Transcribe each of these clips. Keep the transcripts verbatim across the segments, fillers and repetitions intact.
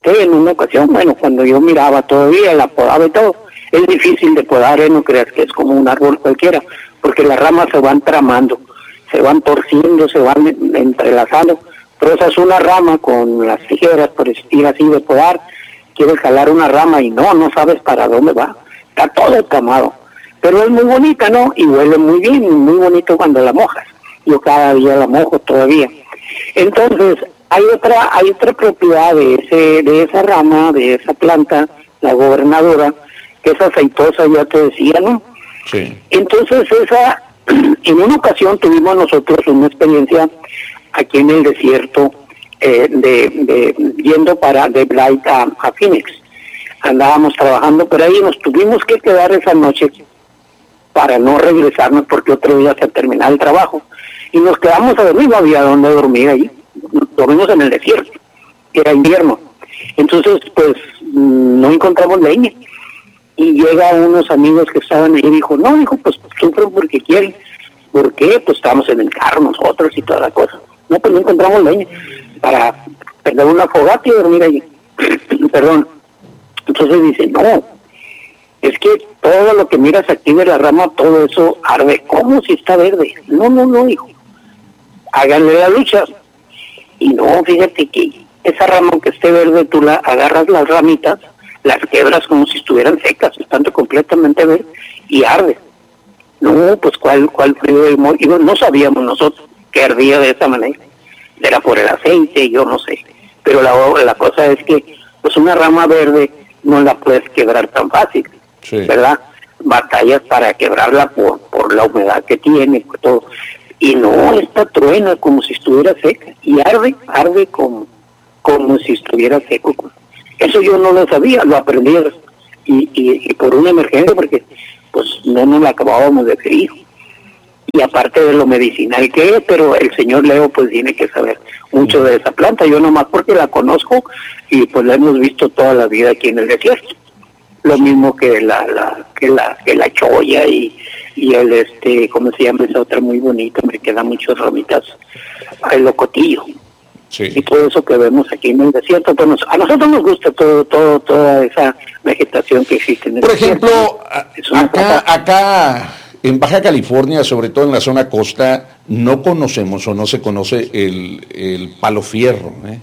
comenté en una ocasión, bueno, cuando yo miraba todavía, la podaba y todo, es difícil de podar, ¿eh? No creas que es como un árbol cualquiera, porque las ramas se van tramando, se van torciendo, se van entrelazando, pero esa es una rama con las tijeras, por decir así, de podar, quieres jalar una rama y no, no sabes para dónde va, está todo tramado, pero es muy bonita, ¿no? Y huele muy bien, muy bonito cuando la mojas, yo cada día la mojo todavía. Entonces, hay otra hay otra propiedad de ese de esa rama, de esa planta, la gobernadora, que es aceitosa, ya te decía, ¿no? Sí. Entonces, esa, en una ocasión tuvimos nosotros una experiencia aquí en el desierto, eh, de, de yendo para de Blight a, a Phoenix. Andábamos trabajando por ahí y nos tuvimos que quedar esa noche para no regresarnos porque otro día se terminaba el trabajo. Y nos quedamos a dormir, no había donde dormir ahí. Dormimos en el desierto, era invierno. Entonces, pues, no encontramos leña. Y llega unos amigos que estaban ahí y dijo, no, dijo, pues sufren porque quieren. ¿Por qué? Pues estábamos en el carro nosotros y toda la cosa. No, pues no encontramos leña para perder una fogata y dormir allí. Perdón. Entonces dice, no, es que todo lo que miras aquí de la rama, todo eso arde. ¿Cómo si está verde? No, no, no, hijo. Háganle la lucha. Y no, fíjate que esa rama, aunque esté verde, tú la agarras las ramitas, las quebras como si estuvieran secas, estando completamente verde, y arde. No, pues cuál, cuál frío del mo- y no, no sabíamos nosotros que ardía de esa manera. Era por el aceite, yo no sé. Pero la, la cosa es que, pues una rama verde no la puedes quebrar tan fácil, sí, ¿verdad? Batallas para quebrarla por, por la humedad que tiene, por todo. Y no, esta truena como si estuviera seca, y arde, arde como, como si estuviera seco. Eso yo no lo sabía, lo aprendí, y, y, y por una emergencia, porque pues no nos la acabábamos de freír. Y aparte de lo medicinal que es, pero el señor Leo pues tiene que saber mucho de esa planta, yo nomás porque la conozco, y pues la hemos visto toda la vida aquí en el desierto. Lo mismo que la, la, que la, que la cholla y y el este, ¿cómo se llama esa otra muy bonita? Me quedan muchas ramitas, el locotillo. Sí. Y todo eso que vemos aquí en el desierto, pues nos, a nosotros nos gusta todo, todo, toda esa vegetación que existe en el Por desierto. Por ejemplo, acá, acá en Baja California, sobre todo en la zona costa, no conocemos o no se conoce el, el palo fierro, ¿eh?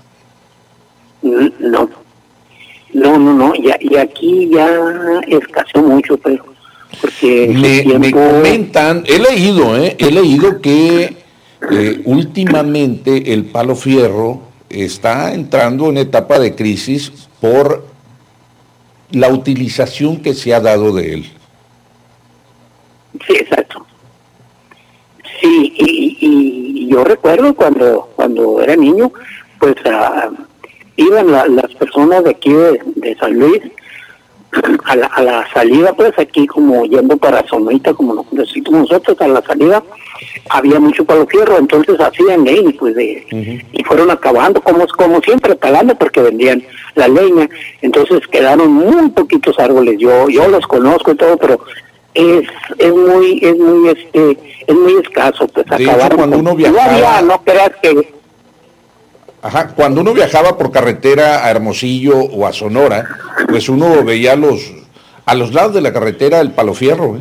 No, no, no, no, y, y aquí ya escaseó mucho, pero porque me, tiempo... me comentan, he leído, eh, he leído que eh, últimamente el palo fierro está entrando en etapa de crisis por la utilización que se ha dado de él. Sí, exacto. Sí, y, y yo recuerdo cuando cuando era niño, pues uh, iban la, las personas de aquí de, de San Luis A la, a la salida, pues aquí como yendo para Sonita, como nos decimos nosotros, a la salida había mucho palo fierro, entonces hacían leña, pues de, uh-huh. y fueron acabando como como siempre, talando porque vendían la leña, entonces quedaron muy poquitos árboles. Yo yo los conozco y todo, pero es es muy es muy este es muy escaso, pues de acabaron. Hecho, cuando con, uno viajaba, no, había, no creas que Ajá, cuando uno viajaba por carretera a Hermosillo o a Sonora, pues uno veía los a los lados de la carretera el palo fierro, ¿eh?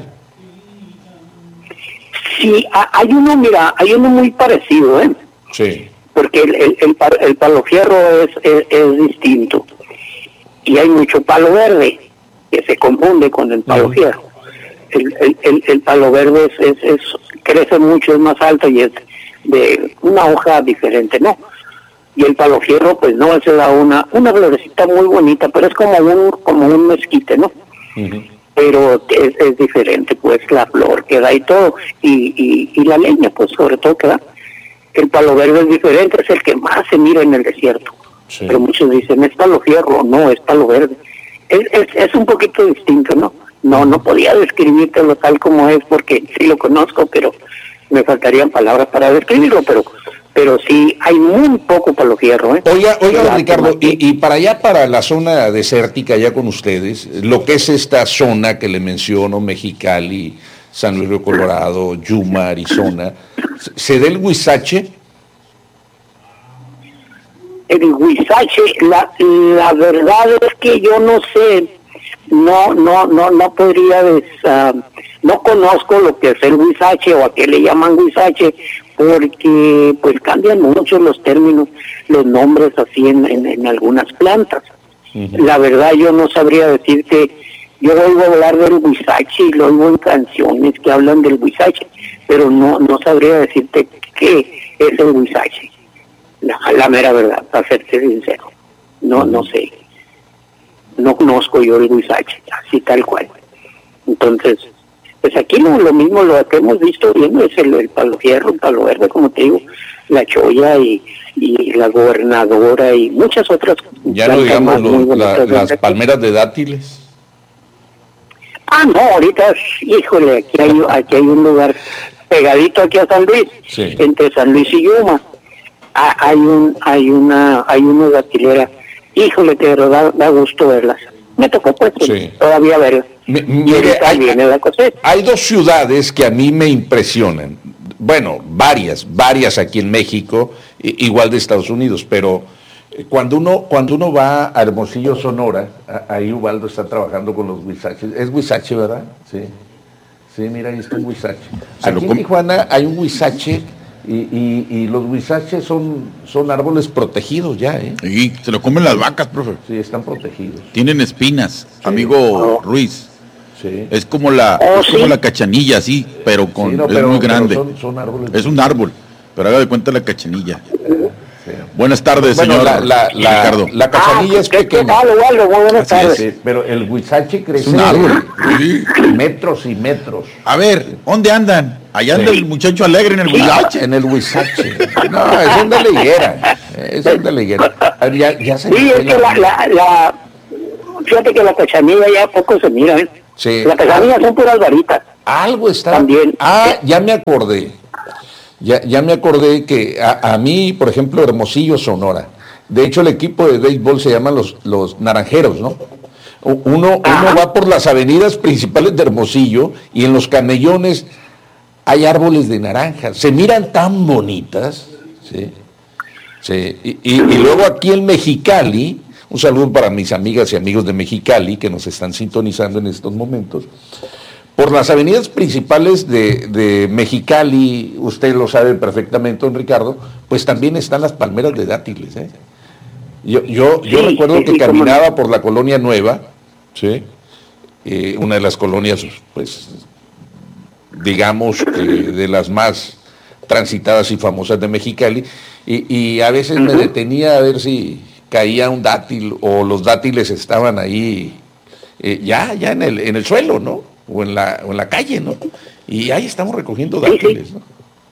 Sí, hay uno, mira, hay uno muy parecido, ¿eh? Sí. Porque el, el, el, el palo fierro es, es, es distinto. Y hay mucho palo verde que se confunde con el palo uh-huh. fierro. El, el, el, el palo verde es, es, es crece mucho, es más alto y es de una hoja diferente, ¿no? Y el palo fierro, pues no, es la una una florecita muy bonita, pero es como un como un mezquite, ¿no? Uh-huh. Pero es, es diferente, pues la flor que da y todo, y, y, y la leña, pues sobre todo que da. El palo verde es diferente, es el que más se mira en el desierto. Sí. Pero muchos dicen, es palo fierro, no, es palo verde. Es, es, es un poquito distinto, ¿no? No, no podía describírtelo tal como es, porque sí lo conozco, pero me faltarían palabras para describirlo, pero pero sí hay muy poco palo fierro, ¿eh? Oiga, oiga Ricardo, y, y para allá, para la zona desértica, ya con ustedes, lo que es esta zona que le menciono, Mexicali, San Luis Río Colorado, Yuma, Arizona, ¿se da el huizache? el huizache, la, la verdad es que yo no sé, no, no, no, no podría, des, uh, no conozco lo que es el huizache o a qué le llaman huizache, porque pues cambian mucho los términos, los nombres así en, en, en algunas plantas. Uh-huh. La verdad yo no sabría decirte, yo oigo hablar del huizache y lo oigo en canciones que hablan del huizache, pero no, no sabría decirte qué es el huizache. La, la mera verdad, para serte sincero. No, no sé. No conozco yo el huizache, así tal cual. Entonces, pues aquí lo, lo mismo, lo que hemos visto bien es el, el palo fierro, el palo verde, como te digo, la cholla y, y la gobernadora y muchas otras. Ya no digamos los, la, las palmeras de dátiles. Ah, no, ahorita, híjole, aquí hay, aquí hay un lugar pegadito aquí a San Luis, sí. Entre San Luis y Yuma. Ah, hay un, hay una, hay una datilera, híjole, que da, da gusto verlas. Me tocó pues sí. Todavía verlas. Me, mire, hay, viene la cosecha. Hay dos ciudades que a mí me impresionan. Bueno, varias, varias aquí en México, igual de Estados Unidos, pero cuando uno, cuando uno va a Hermosillo, Sonora, ahí Ubaldo está trabajando con los huizaches. Es huizache, ¿verdad? Sí. Sí, mira, ahí está un huizache. Aquí en Tijuana hay un huizache. Y, y, y los huizaches son, son árboles protegidos ya, ¿eh? Sí, se lo comen las vacas, profe. Sí, están protegidos. Tienen espinas, sí. Amigo oh. Ruiz. Sí. Es como la oh, es como ¿sí? la cachanilla, sí, pero con sí, no, es pero, muy grande. Son, son árboles. Es un árbol, pero haga de cuenta la cachanilla. Sí. Buenas tardes, bueno, señor la, la, la, Ricardo. La cachanilla ah, es pequeña. Tal, igual, buenas tardes. Sí, pero el huizache crece es un árbol. Sí. Metros y metros. A ver, ¿dónde andan? Allá anda sí. El muchacho alegre en el huizache. En el huizache. No, es un de la higuera. Es un de la higuera. Ya, ya se sí, es que la, la, la... Fíjate que la cachanilla ya poco se mira, ¿eh? Sí. La cachanilla son puras varitas. Algo está... También. Ah, ya me acordé. Ya, ya me acordé que a, a mí, por ejemplo, Hermosillo, Sonora. De hecho, el equipo de béisbol se llama los, los Naranjeros, ¿no? Uno, uno va por las avenidas principales de Hermosillo y en los camellones hay árboles de naranjas. Se miran tan bonitas, ¿sí? Sí. Y, y, y luego aquí en Mexicali, un saludo para mis amigas y amigos de Mexicali que nos están sintonizando en estos momentos. Por las avenidas principales de, de Mexicali, usted lo sabe perfectamente, don Ricardo, pues también están las palmeras de dátiles, ¿eh? Yo, yo, yo sí, recuerdo sí, que sí, caminaba no. por la Colonia Nueva, ¿sí? Eh, una de las colonias, pues, digamos, que de las más transitadas y famosas de Mexicali, y, y a veces uh-huh. me detenía a ver si caía un dátil o los dátiles estaban ahí, eh, ya, ya en el, en el suelo, ¿no? O en la, o en la calle, ¿no? Y ahí estamos recogiendo dátiles, sí, sí.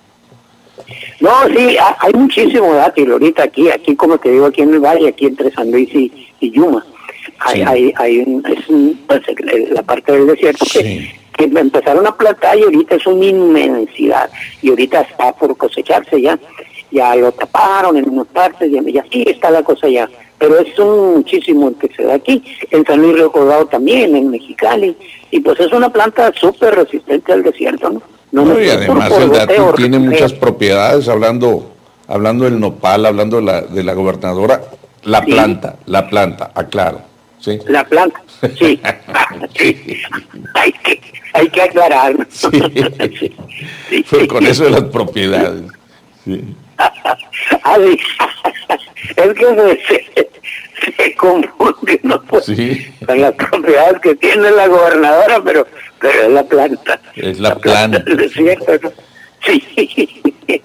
¿no? No, sí, hay muchísimo dátil ahorita aquí, aquí como te digo, aquí en el valle, aquí entre San Luis y, y Yuma. Hay, sí. hay, hay un, es un, pues, la parte del desierto que, sí. que empezaron a plantar y ahorita es una inmensidad. Y ahorita está por cosecharse ya. Ya lo taparon en unas partes, y así está la cosa ya. Pero es un muchísimo el que se da aquí, en San Luis Río Colorado también, en Mexicali, y pues es una planta súper resistente al desierto, ¿no? No, no y además el dátil tiene muchas propiedades, hablando hablando del nopal, hablando de la, de la gobernadora, la sí. planta, la planta, aclaro, ¿sí? La planta, sí, sí. Hay que, hay que aclarar. Sí. Sí. Sí. Pero con eso de las propiedades, sí. Ay, es que se, se, se confunde, ¿no? Pues, sí. Con las propiedades que tiene la gobernadora, pero, pero es la planta. Es la, la planta. planta del desierto, ¿no? Sí.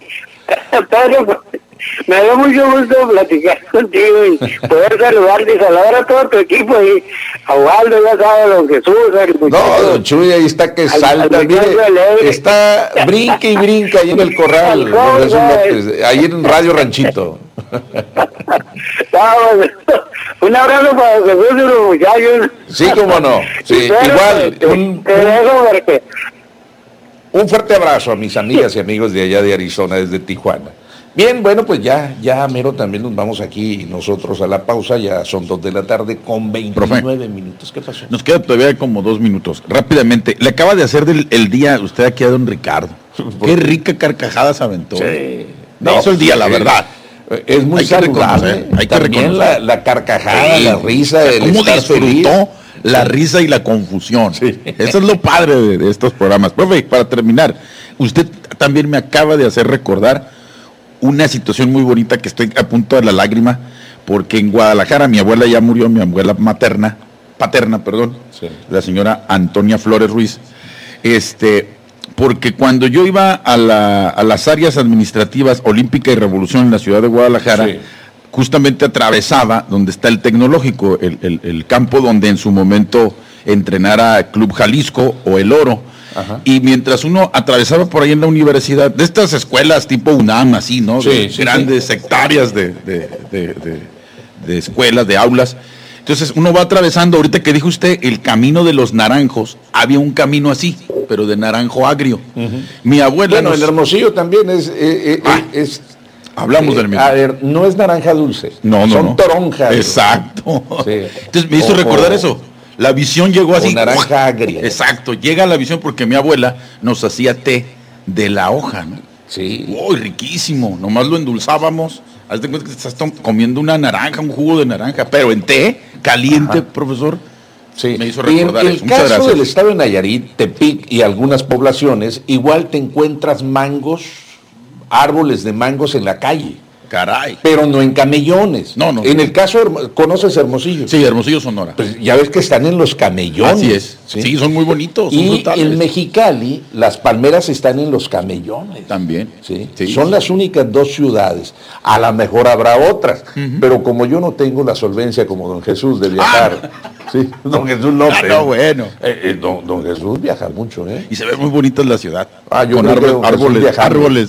Pero me da mucho gusto platicar contigo y poder saludarte y saludar a todo tu equipo y a Waldo, ya sabes, don Jesús, el no, don Chuy, ahí está que salta, al, mire, está brinca y brinca ahí en el corral, don Jesús López, ahí en Radio Ranchito. Vamos, un abrazo para don Jesús y los muchachos. Sí, cómo no, sí, pero, igual, te, un, te dejo porque... un fuerte abrazo a mis amigas y amigos de allá de Arizona, desde Tijuana. Bien, bueno, pues ya, ya mero también nos vamos aquí nosotros a la pausa, ya son dos de la tarde con veintinueve Profe, minutos. ¿Qué pasó? Nos queda todavía como dos minutos. Rápidamente, le acaba de hacer del, el día usted aquí a don Ricardo. Qué rica carcajada se aventó. Sí. No, hizo el día, sí, la verdad. Es muy hay saludable. Que hay que También la, la carcajada, sí, la risa. O sea, ¿cómo disfrutó la risa y la confusión? Sí. Eso es lo padre de, de estos programas. Profe, para terminar, usted también me acaba de hacer recordar una situación muy bonita que estoy a punto de la lágrima, porque en Guadalajara mi abuela ya murió, mi abuela materna, paterna, perdón, sí. La señora Antonia Flores Ruiz, este... porque cuando yo iba a, la, a las áreas administrativas Olímpica y Revolución en la ciudad de Guadalajara, sí. justamente atravesaba donde está el tecnológico, el, el, el campo donde en su momento entrenara Club Jalisco o El Oro. Ajá. Y mientras uno atravesaba por ahí en la universidad, de estas escuelas tipo UNAM, así, ¿no? Sí, de sí, grandes sí. hectáreas de, de, de, de, de escuelas, de aulas. Entonces uno va atravesando, ahorita que dijo usted, el camino de los naranjos, había un camino así, pero de naranjo agrio. Uh-huh. Mi abuela... Bueno, nos... el Hermosillo también es... Eh, eh, ah, es hablamos eh, del mismo. A ver, no es naranja dulce, no, no, son no. toronjas. Exacto. Sí. Entonces me hizo o, recordar o, eso. La visión llegó así. Naranja agria. Exacto, llega la visión porque mi abuela nos hacía té de la hoja, ¿no? Sí. Uy, riquísimo, nomás lo endulzábamos. Haz de cuenta que estás comiendo una naranja, un jugo de naranja, pero en té, caliente, Ajá. profesor. Sí. Me hizo recordar y en eso. el caso gracias. Del estado de Nayarit, Tepic y algunas poblaciones, igual te encuentras mangos, árboles de mangos en la calle. Caray. Pero no en camellones. No, no. En el caso, ¿conoces Hermosillo? Sí, Hermosillo, Sonora. Pues ya ves que están en los camellones. Así es. Sí, sí son muy bonitos. Son y brutales. En Mexicali, las palmeras están en los camellones. También. Sí. sí son sí. las únicas dos ciudades. A lo mejor habrá otras. Uh-huh. Pero como yo no tengo la solvencia como don Jesús de viajar. Ah. Sí, don Jesús López. Ah, no, bueno. Eh, eh, don, don Jesús viaja mucho, ¿eh? Y se ve muy bonita la ciudad. Ah, yo con árbol, árboles. Árboles.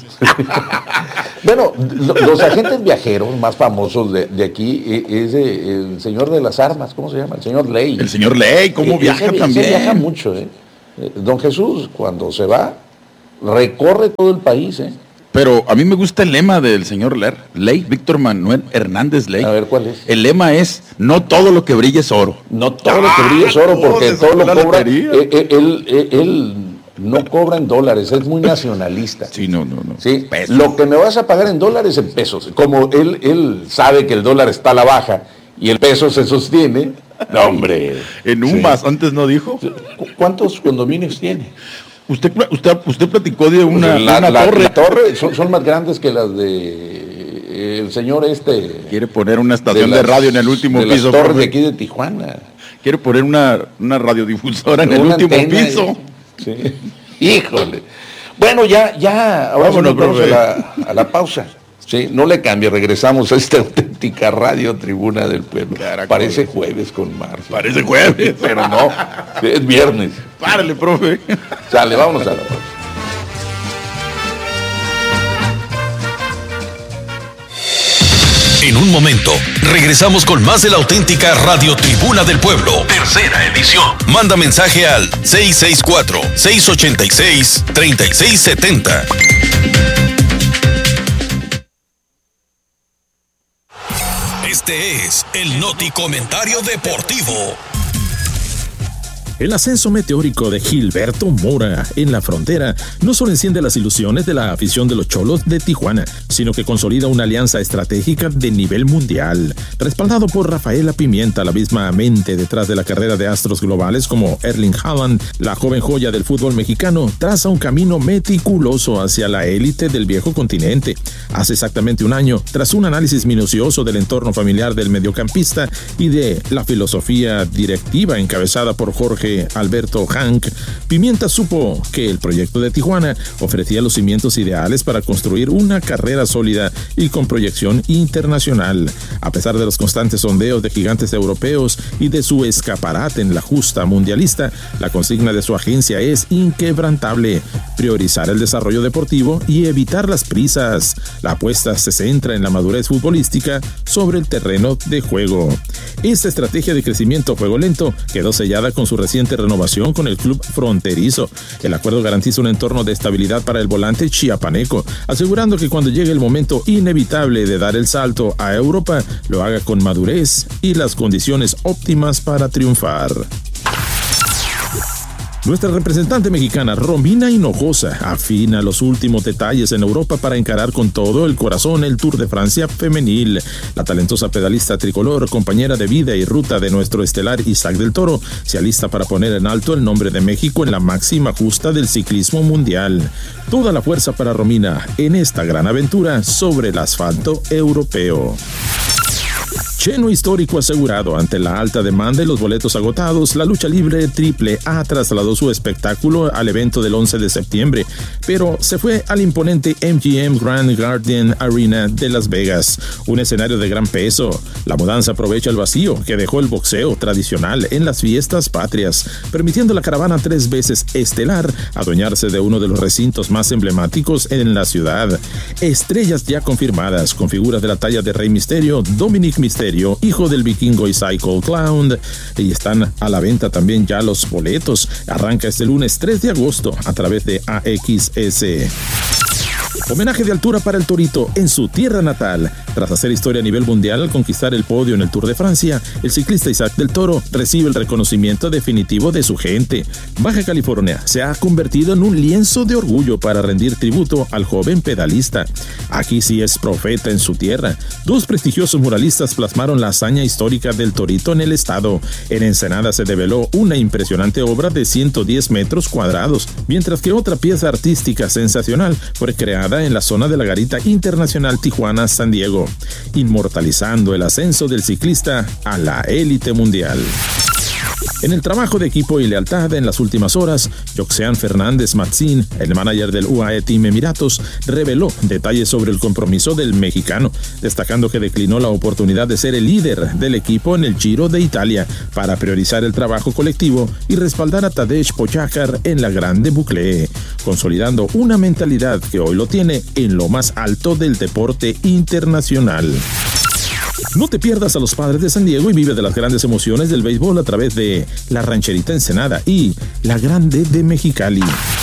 Bueno, los agentes viajeros más famosos de, de aquí es el señor de las armas, ¿cómo se llama? El señor Ley. El señor Ley, ¿cómo eh, viaja ese, también? Ese viaja mucho, ¿eh? Don Jesús, cuando se va, recorre todo el país, ¿eh? Pero a mí me gusta el lema del señor Ler, Ley, Víctor Manuel Hernández Ley. A ver, ¿cuál es? El lema es, no todo lo que brilla es oro. No todo ah, lo que brilla es oro, porque todo lo cobra, eh, eh, él, eh, él no cobra en dólares, es muy nacionalista. Sí, no, no, no. ¿Sí? Lo que me vas a pagar en dólares, en pesos. Como él, él sabe que el dólar está a la baja y el peso se sostiene. No, hombre. En un más, sí. Antes no dijo. ¿Cuántos condominios tiene? Usted, usted, usted platicó de una, la, una la, torre. La torre son, son más grandes que las de el señor este. Quiere poner una estación de, las, de radio en el último de piso. Las torres de aquí de Tijuana. Quiere poner una, una radiodifusora en el último antena, piso. Sí. Híjole. Bueno, ya, ya, ahora Vámonos, vamos a la, a la pausa. Sí, no le cambie, regresamos a esta auténtica radio Tribuna del Pueblo. Caraca, parece jueves con Marcio. Parece jueves. Pero no, es viernes. Párale, profe. Sale, vámonos a la pausa. En un momento, regresamos con más de la auténtica Radio Tribuna del Pueblo, tercera edición. Manda mensaje al seis seis cuatro, seis ocho seis, tres seis siete cero. Este es el Noti Comentario Deportivo. El ascenso meteórico de Gilberto Mora en la frontera no solo enciende las ilusiones de la afición de los Cholos de Tijuana, sino que consolida una alianza estratégica de nivel mundial. Respaldado por Rafaela Pimienta, la misma mente detrás de la carrera de astros globales como Erling Haaland, la joven joya del fútbol mexicano traza un camino meticuloso hacia la élite del viejo continente. Hace exactamente un año, tras un análisis minucioso del entorno familiar del mediocampista y de la filosofía directiva encabezada por Jorge Alberto Hank, Pimienta supo que el proyecto de Tijuana ofrecía los cimientos ideales para construir una carrera sólida y con proyección internacional. A pesar de los constantes sondeos de gigantes europeos y de su escaparate en la justa mundialista, la consigna de su agencia es inquebrantable: priorizar el desarrollo deportivo y evitar las prisas. La apuesta se centra en la madurez futbolística sobre el terreno de juego. Esta estrategia de crecimiento a fuego lento quedó sellada con su reciente renovación con el club fronterizo. El acuerdo garantiza un entorno de estabilidad para el volante chiapaneco, asegurando que cuando llegue el momento inevitable de dar el salto a Europa, lo haga con madurez y las condiciones óptimas para triunfar. Nuestra representante mexicana, Romina Hinojosa, afina los últimos detalles en Europa para encarar con todo el corazón el Tour de Francia femenil. La talentosa pedalista tricolor, compañera de vida y ruta de nuestro estelar Isaac del Toro, se alista para poner en alto el nombre de México en la máxima justa del ciclismo mundial. Toda la fuerza para Romina en esta gran aventura sobre el asfalto europeo. Lleno histórico asegurado ante la alta demanda y los boletos agotados, la lucha libre Triple A trasladó su espectáculo al evento del once de septiembre, pero se fue al imponente M G M Grand Garden Arena de Las Vegas, un escenario de gran peso. La mudanza aprovecha el vacío que dejó el boxeo tradicional en las fiestas patrias, permitiendo a la caravana tres veces estelar adueñarse de uno de los recintos más emblemáticos en la ciudad. Estrellas ya confirmadas con figuras de la talla de Rey Misterio, Dominic Mysterio, hijo del vikingo y Psycho Clown, y están a la venta también ya los boletos. Arranca este lunes tres de agosto a través de A X S. Homenaje de altura para el Torito en su tierra natal. Tras hacer historia a nivel mundial al conquistar el podio en el Tour de Francia, el ciclista Isaac del Toro recibe el reconocimiento definitivo de su gente. Baja California se ha convertido en un lienzo de orgullo para rendir tributo al joven pedalista. Aquí sí es profeta en su tierra. Dos prestigiosos muralistas plasmaron la hazaña histórica del Torito en el estado. En Ensenada se develó una impresionante obra de ciento diez metros cuadrados, mientras que otra pieza artística sensacional fue creada en la zona de la Garita Internacional Tijuana-San Diego, inmortalizando el ascenso del ciclista a la élite mundial. En el trabajo de equipo y lealtad en las últimas horas, Joxean Fernández Matzin, el manager del U A E Team Emiratos, reveló detalles sobre el compromiso del mexicano, destacando que declinó la oportunidad de ser el líder del equipo en el Giro de Italia para priorizar el trabajo colectivo y respaldar a Tadej Pogačar en la Grande Boucle, consolidando una mentalidad que hoy lo tiene en lo más alto del deporte internacional. No te pierdas a los Padres de San Diego y vive de las grandes emociones del béisbol a través de La Rancherita Ensenada y La Grande de Mexicali.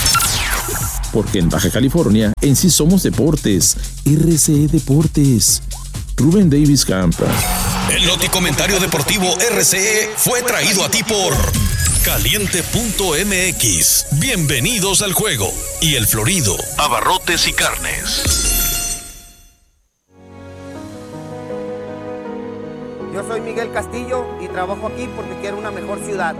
Porque en Baja California, en sí somos deportes. R C E Deportes. Rubén Davis Campa. El Noticomentario Deportivo R C E fue traído a ti por Caliente punto M X. Bienvenidos al juego. Y El Florido, abarrotes y carnes. Yo soy Miguel Castillo y trabajo aquí porque quiero una mejor ciudad.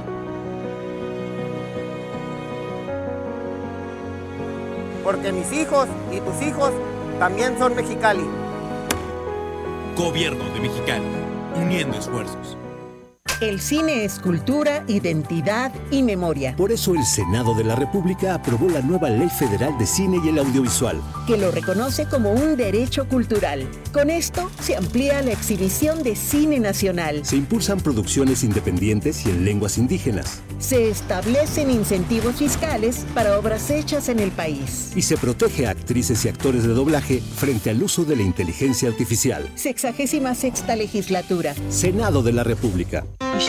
Porque mis hijos y tus hijos también son Mexicali. Gobierno de Mexicali, uniendo esfuerzos. El cine es cultura, identidad y memoria. Por eso el Senado de la República aprobó la nueva Ley Federal de Cine y el Audiovisual, que lo reconoce como un derecho cultural. Con esto se amplía la exhibición de cine nacional. Se impulsan producciones independientes y en lenguas indígenas. Se establecen incentivos fiscales para obras hechas en el país. Y se protege a actrices y actores de doblaje frente al uso de la inteligencia artificial. Sexagésima sexta legislatura. Senado de la República.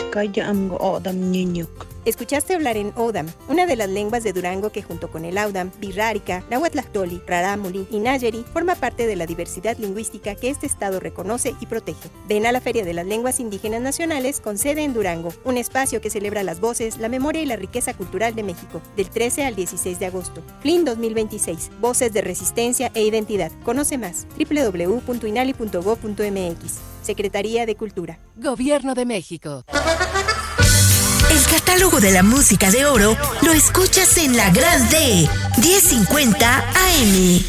Escuchaste hablar en Odam, una de las lenguas de Durango que junto con el Audam, Birrárica, Nahuatlactoli, Rarámuri y Nayeri forma parte de la diversidad lingüística que este estado reconoce y protege. Ven a la Feria de las Lenguas Indígenas Nacionales con sede en Durango, un espacio que celebra las voces, la memoria y la riqueza cultural de México, del trece al dieciséis de agosto. F L I N dos mil veintiséis, Voces de Resistencia e Identidad. Conoce más, doble u doble u doble u punto inali punto gob punto m x. Secretaría de Cultura. Gobierno de México. El catálogo de la música de oro lo escuchas en La Grande, diez cincuenta A M.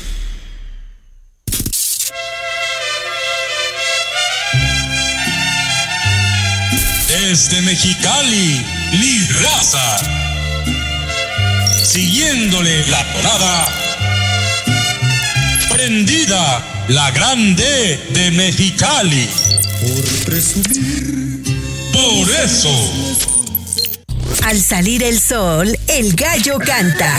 Desde Mexicali, Mi Raza. Siguiéndole la tonada. Prendida, La Grande de Mexicali. Por presumir, por eso. Al salir el sol, el gallo canta.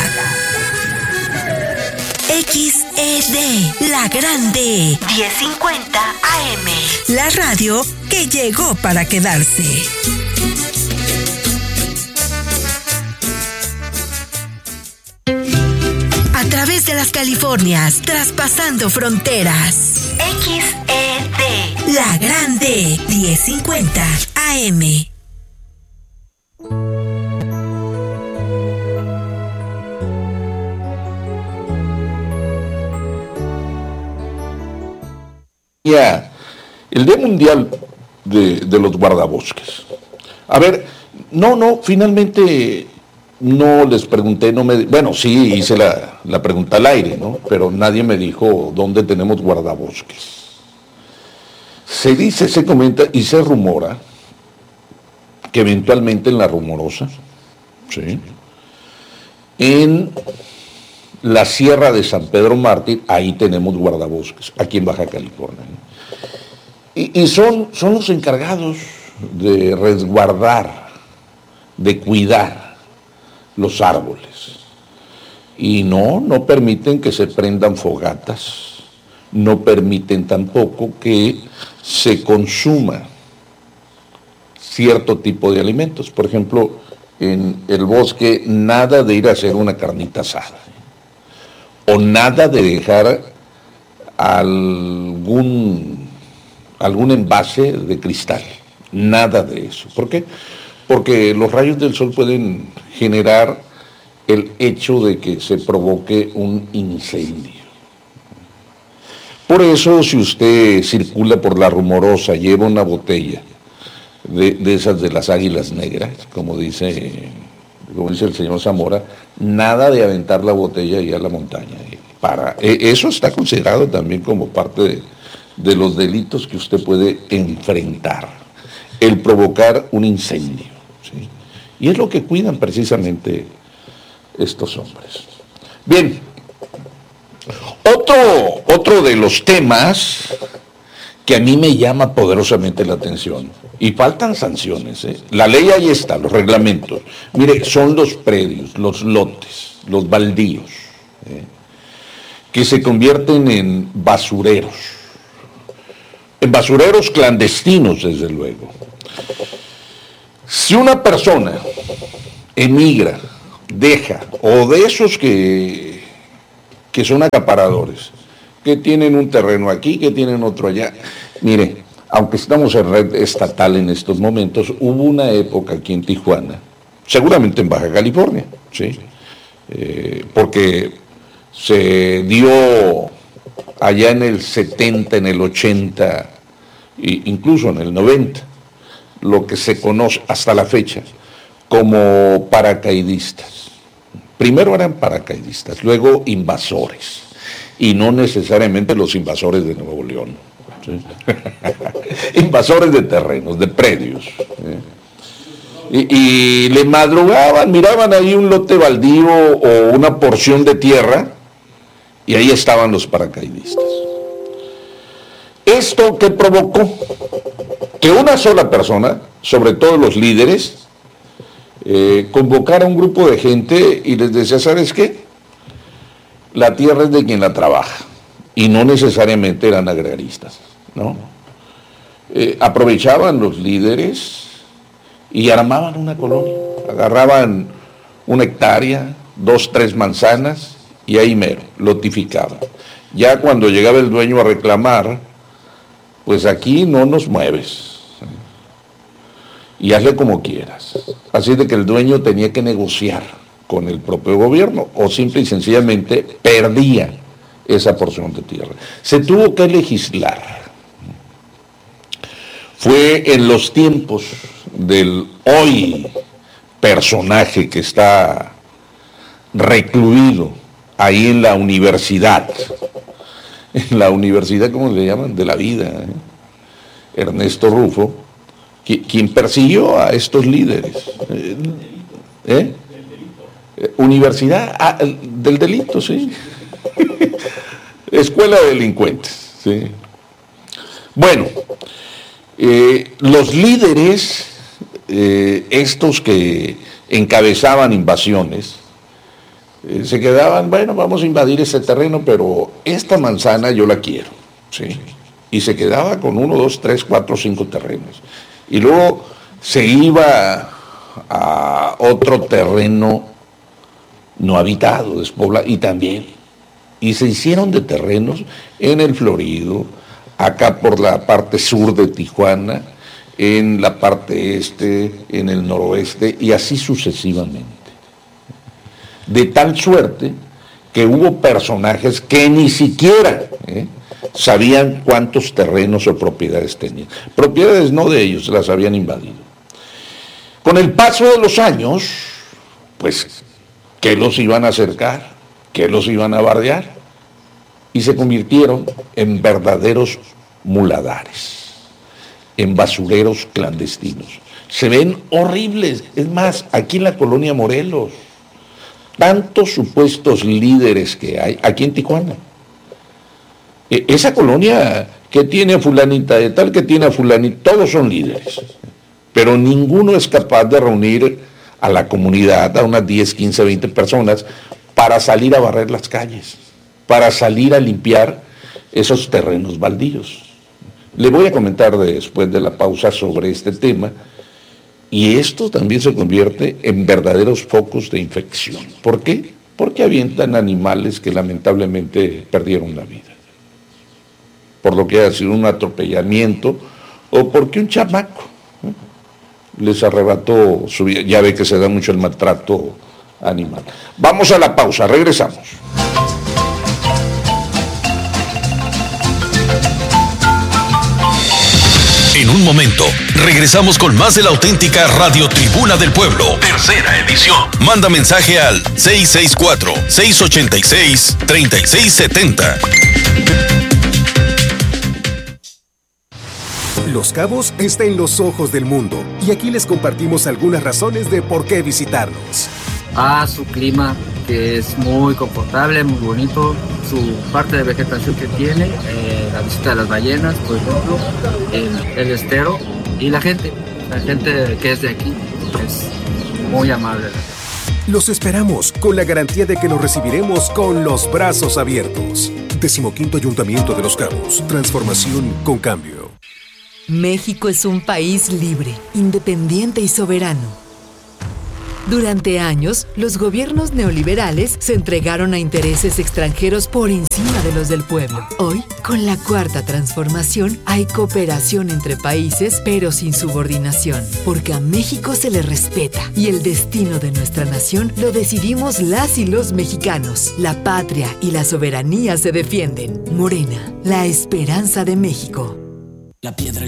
X E D, La Grande, diez cincuenta A M. La radio que llegó para quedarse. A través de las Californias, traspasando fronteras. X E D, La Grande, diez cincuenta A M. Ya, el Día Mundial de, de los Guardabosques. A ver, no, no, finalmente no les pregunté, no me, bueno, sí hice la, la pregunta al aire, ¿no? Pero nadie me dijo dónde tenemos guardabosques. Se dice, se comenta y se rumora que eventualmente en La Rumorosa, ¿sí?, en la Sierra de San Pedro Mártir, ahí tenemos guardabosques, aquí en Baja California. Y, y son, son los encargados de resguardar, de cuidar los árboles. Y no, no permiten que se prendan fogatas, no permiten tampoco que se consuma cierto tipo de alimentos. Por ejemplo, en el bosque, nada de ir a hacer una carnita asada, o nada de dejar algún, algún envase de cristal, nada de eso. ¿Por qué? Porque los rayos del sol pueden generar el hecho de que se provoque un incendio. Por eso, si usted circula por La Rumorosa, lleva una botella de, de esas de las águilas negras, como dice, como dice el señor Zamora, nada de aventar la botella y a la montaña. Para, eso está considerado también como parte de, de los delitos que usted puede enfrentar, el provocar un incendio, ¿sí? Y es lo que cuidan precisamente estos hombres. Bien, otro, otro de los temas que a mí me llama poderosamente la atención, y faltan sanciones, ¿eh? La ley ahí está, los reglamentos. Mire, son los predios, los lotes, los baldíos, ¿eh?, que se convierten en basureros, en basureros clandestinos, desde luego. Si una persona emigra, deja, o de esos que, que son acaparadores, que tienen un terreno aquí, que tienen otro allá, mire, aunque estamos en red estatal en estos momentos, hubo una época aquí en Tijuana, seguramente en Baja California, ¿sí? Eh, porque se dio allá en el setenta, en el ochenta, e incluso en el noventa, lo que se conoce hasta la fecha como paracaidistas. Primero eran paracaidistas, luego invasores, y no necesariamente los invasores de Nuevo León, ¿sí? Invasores de terrenos, de predios, ¿eh? Y, y le madrugaban, miraban ahí un lote baldío o una porción de tierra, y ahí estaban los paracaidistas. ¿Esto qué provocó? Que una sola persona, sobre todo los líderes, eh, convocara a un grupo de gente y les decía, ¿sabes qué? La tierra es de quien la trabaja, y no necesariamente eran agraristas, ¿no? Eh, aprovechaban los líderes y armaban una colonia, agarraban una hectárea, dos, tres manzanas, y ahí mero, lotificaban. Ya cuando llegaba el dueño a reclamar, pues aquí no nos mueves, y hazle como quieras. Así de que el dueño tenía que negociar con el propio gobierno, o simple y sencillamente perdía esa porción de tierra. Se tuvo que legislar. Fue en los tiempos del hoy personaje que está recluido ahí en la universidad, en la universidad, ¿cómo le llaman?, de la vida, ¿eh? Ernesto Rufo, quien persiguió a estos líderes. ¿Eh? ¿Eh? Universidad ah, del delito, sí. Escuela de delincuentes, sí. Bueno, eh, los líderes, eh, estos que encabezaban invasiones, eh, se quedaban, bueno, vamos a invadir ese terreno, pero esta manzana yo la quiero, sí. Y se quedaba con uno, dos, tres, cuatro, cinco terrenos. Y luego se iba a otro terreno no habitado, despoblado, y también, y se hicieron de terrenos en el Florido, acá por la parte sur de Tijuana, en la parte este, en el noroeste, y así sucesivamente. De tal suerte que hubo personajes que ni siquiera, ¿eh? sabían cuántos terrenos o propiedades tenían. Propiedades no de ellos, las habían invadido. Con el paso de los años, pues, ¿qué los iban a acercar? ¿Qué los iban a bardear? Y se convirtieron en verdaderos muladares, en basureros clandestinos. Se ven horribles. Es más, aquí en la colonia Morelos, tantos supuestos líderes que hay, aquí en Tijuana. E- esa colonia que tiene a fulanita de tal, que tiene a fulanita, todos son líderes. Pero ninguno es capaz de reunir a la comunidad, a unas diez, quince, veinte personas, para salir a barrer las calles, para salir a limpiar esos terrenos baldíos. Le voy a comentar después de la pausa sobre este tema, y esto también se convierte en verdaderos focos de infección. ¿Por qué? Porque avientan animales que lamentablemente perdieron la vida, por lo que ha sido un atropellamiento, o porque un chamaco ¿eh? les arrebató su vida. Ya ve que se da mucho el maltrato animal. Vamos a la pausa, regresamos. En un momento, regresamos con más de la auténtica Radio Tribuna del Pueblo, tercera edición. Manda mensaje al seis seis cuatro, seis ocho seis, tres seis siete cero. Los Cabos está en los ojos del mundo y aquí les compartimos algunas razones de por qué visitarnos. Ah, su clima, que es muy confortable, muy bonito, su parte de vegetación que tiene, eh, la visita de las ballenas, por ejemplo, el, el estero y la gente, la gente que es de aquí es muy amable. Los esperamos con la garantía de que los recibiremos con los brazos abiertos. Decimoquinto Ayuntamiento de Los Cabos, transformación con cambio. México es un país libre, independiente y soberano. Durante años, los gobiernos neoliberales se entregaron a intereses extranjeros por encima de los del pueblo. Hoy, con la cuarta transformación, hay cooperación entre países, pero sin subordinación, porque a México se le respeta y el destino de nuestra nación lo decidimos las y los mexicanos. La patria y la soberanía se defienden. Morena, la esperanza de México. La piedra